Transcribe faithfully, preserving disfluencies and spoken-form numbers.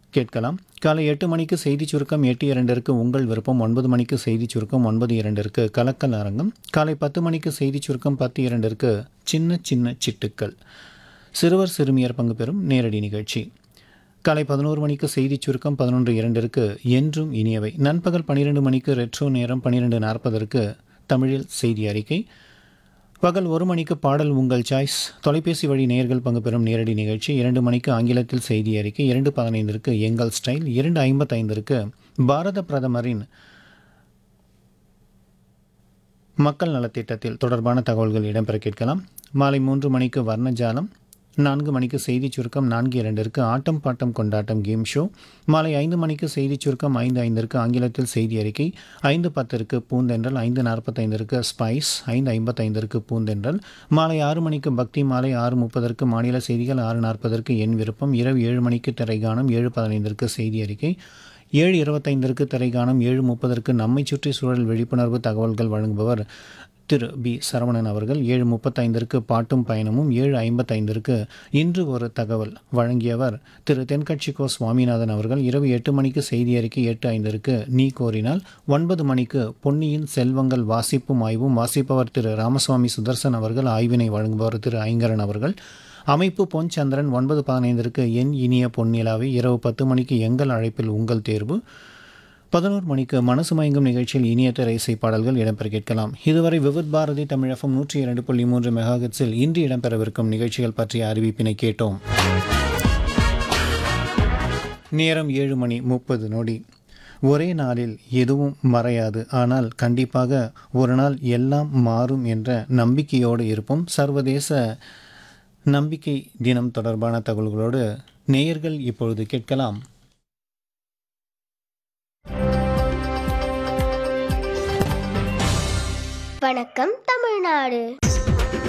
கேட்கலாம். காலை எட்டு மணிக்கு செய்திச் சுருக்கம், எட்டு இரண்டிற்கு உங்கள் விருப்பம், ஒன்பது மணிக்கு செய்திச் சுருக்கம், ஒன்பது இரண்டிற்கு கலக்கல் அரங்கம், காலை பத்து மணிக்கு செய்திச் சுருக்கம், பத்து இரண்டிற்கு சின்ன சின்ன சிட்டுக்கள், சிறுவர் சிறுமியர் பங்கு பெறும் நேரடி நிகழ்ச்சி. காலை பதினோரு மணிக்கு செய்திச் சுருக்கம், பதினொன்று இரண்டிற்கு என்றும் இனியவை, நண்பகல் பன்னிரெண்டு மணிக்கு ரெட்ரோ நேரம், பன்னிரெண்டு நாற்பதற்கு தமிழில் செய்தி அறிக்கை, பகல் ஒரு மணிக்கு பாடல் உங்கள் சாய்ஸ், தொலைபேசி வழி நேயர்கள் பங்கு பெறும் நேரடி நிகழ்ச்சி, இரண்டு மணிக்கு ஆங்கிலத்தில் செய்தி அறிக்கை, இரண்டு பதினைந்திற்கு எங்கள் ஸ்டைல், இரண்டு ஐம்பத்தைந்திற்கு பாரத பிரதமரின் மக்கள் நலத்திட்டத்தில் தொடர்பான தகவல்கள் இடம்பெற கேட்கலாம். மாலை மூன்று மணிக்கு வர்ணஜாலம், நான்கு மணிக்கு செய்திச் சுருக்கம், நான்கு இரண்டிற்கு ஆட்டம் பாட்டம் கொண்டாட்டம் கேம் ஷோ, மாலை ஐந்து மணிக்கு செய்திச் சுருக்கம், ஐந்து ஐந்திற்கு ஆங்கிலத்தில் செய்தி அறிக்கை, ஐந்து பத்திற்கு பூந்தென்றல், ஐந்து நாற்பத்தைந்திற்கு ஸ்பைஸ், ஐந்து ஐம்பத்தைந்திற்கு பூந்தென்றல், மாலை ஆறு மணிக்கு பக்தி மாலை, ஆறு முப்பதற்கு மாநில செய்திகள், ஆறு நாற்பதற்கு என் விருப்பம், இரவு ஏழு மணிக்கு திரைகானம், ஏழு பதினைந்திற்கு செய்தி அறிக்கை, ஏழு இருபத்தைந்திற்கு திரைகானம், ஏழு முப்பதற்கு நம்மை சுற்றி சூழல் விழிப்புணர்வு தகவல்கள் வழங்குபவர் திரு பி சரவணன் அவர்கள், ஏழு முப்பத்தைந்திற்கு பாட்டும் பயணமும், ஏழு ஐம்பத்தைந்திற்கு இன்று ஒரு தகவல் வழங்கியவர் திரு தென்கட்சிக்கோ சுவாமிநாதன் அவர்கள், இரவு எட்டு மணிக்கு செய்தி அறிக்கை, எட்டு ஐந்திற்கு நீ கோரினால், ஒன்பது மணிக்கு பொன்னியின் செல்வங்கள் வாசிப்பும் ஆய்வும், வாசிப்பவர் திரு ராமசுவாமி சுதர்சன் அவர்கள், ஆய்வினை வழங்குபவர் திரு ஐங்கரன் அவர்கள், அமைப்பு பொன் சந்திரன், ஒன்பது பதினைந்திற்கு என் இனிய பொன்னிலாவை, இரவு பத்து மணிக்கு எங்கள் அழைப்பில் உங்கள் தேர்வு, பதினோரு மணிக்கு மனசு மயங்கும் நிகழ்ச்சியில் இனிய திரை இசை பாடல்கள் இடம்பெற கேட்கலாம். இதுவரை விவித் பாரதி தமிழ் எஃப்எம் நூற்றி இரண்டு புள்ளி மூன்று மெகாஹெர்ட்ஸில் இன்று இடம்பெறவிருக்கும் நிகழ்ச்சிகள் பற்றிய அறிவிப்பினை கேட்டோம். நேரம் ஏழு மணி முப்பது நொடி. ஒரே நாளில் எதுவும் மறையாது, ஆனால் கண்டிப்பாக ஒரு நாள் எல்லாம் மாறும் என்ற நம்பிக்கையோடு இருப்போம். சர்வதேச நம்பிக்கை தினம் தொடர்பான தகவல்களோடு நேயர்கள் இப்பொழுது கேட்கலாம். வணக்கம் தமிழ்நாடு.